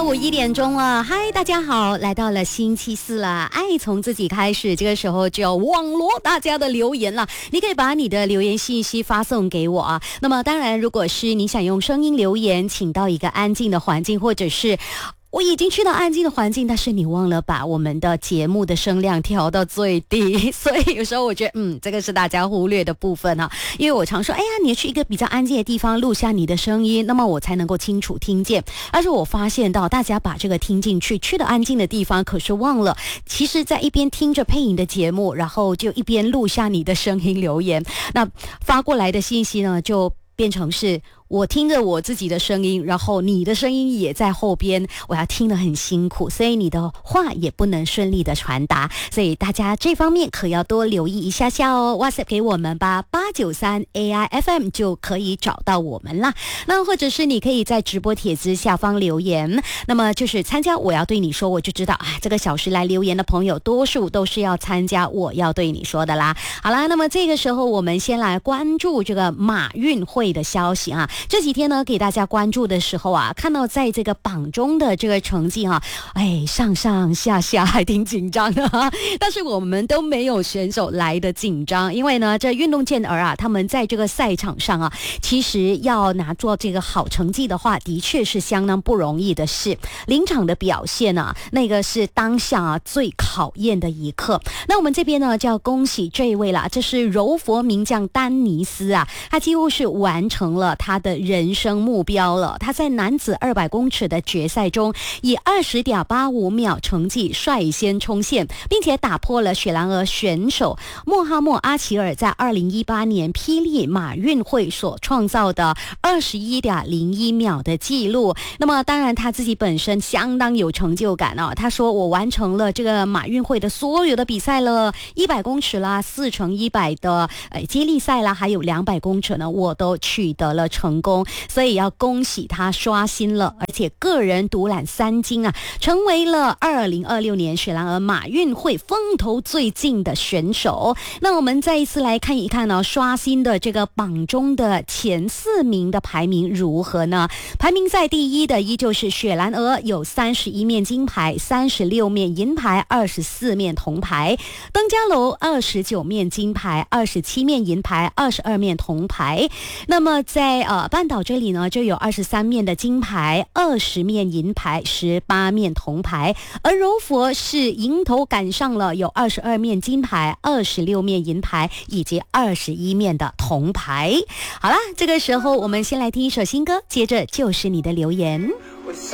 午1点钟了，嗨，大家好，来到了星期四了，爱从自己开始，这个时候就要网罗大家的留言了，你可以把你的留言信息发送给我啊。那么当然，如果是你想用声音留言，请到一个安静的环境，或者是我已经去到安静的环境，但是你忘了把我们的节目的声量调到最低，所以有时候我觉得这个是大家忽略的部分啊。因为我常说，哎呀，你去一个比较安静的地方录下你的声音，那么我才能够清楚听见。但是我发现到大家把这个听进去到安静的地方，可是忘了其实在一边听着配音的节目，然后就一边录下你的声音留言，那发过来的信息呢就变成是我听着我自己的声音，然后你的声音也在后边，我要听得很辛苦，所以你的话也不能顺利的传达，所以大家这方面可要多留意一下下哦。 WhatsApp 给我们吧，893 AIFM 就可以找到我们啦。那或者是你可以在直播帖子下方留言，那么就是参加我要对你说，我就知道这个小时来留言的朋友多数都是要参加我要对你说的啦。好啦，那么这个时候我们先来关注这个马运会的消息啊。这几天呢给大家关注的时候啊，看到在这个榜中的这个成绩啊，上上下下还挺紧张的但是我们都没有选手来的紧张，因为呢这运动健儿啊，他们在这个赛场上啊，其实要拿做这个好成绩的话，的确是相当不容易的事。临场的表现啊，那个是当下最考验的一刻。那我们这边呢就要恭喜这一位啦，这是柔佛名将丹尼斯啊，他几乎是完成了他的人生目标了。他在男子200公尺的决赛中以20.85秒成绩率先冲线，并且打破了雪兰莪选手穆哈默阿齐尔在2018年霹雳马运会所创造的21.01秒的记录。那么当然他自己本身相当有成就感哦，他说我完成了这个马运会的所有的比赛了，100公尺啦，4×100的接力赛啦，还有200公尺呢，我都取得了成功，所以要恭喜他刷新了，而且个人独揽3金啊，成为了2026年雪兰莪马运会风头最劲的选手。那我们再一次来看一看呢，刷新的这个榜中的前4名的排名如何呢？排名在第一的依旧是雪兰莪，有31面金牌，36面银牌，24面铜牌；登嘉楼29面金牌，27面银牌，22面铜牌。那么在半岛这里呢，就有23面的金牌，20面银牌，18面铜牌。而柔佛是迎头赶上了，有22面金牌，26面银牌，以及21面的铜牌。好啦，这个时候我们先来听一首新歌，接着就是你的留言。